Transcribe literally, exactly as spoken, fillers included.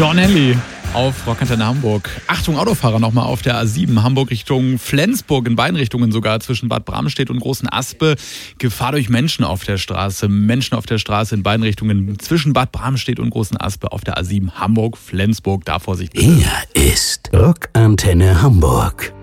John Henley auf Rockantenne Hamburg. Achtung, Autofahrer nochmal auf der A sieben, Hamburg Richtung Flensburg, in beiden Richtungen sogar, zwischen Bad Bramstedt und Großen Aspe. Gefahr durch Menschen auf der Straße. Menschen auf der Straße in beiden Richtungen, zwischen Bad Bramstedt und Großen Aspe auf der A sieben, Hamburg, Flensburg. Da Vorsicht bitte. Hier ist Rockantenne Hamburg.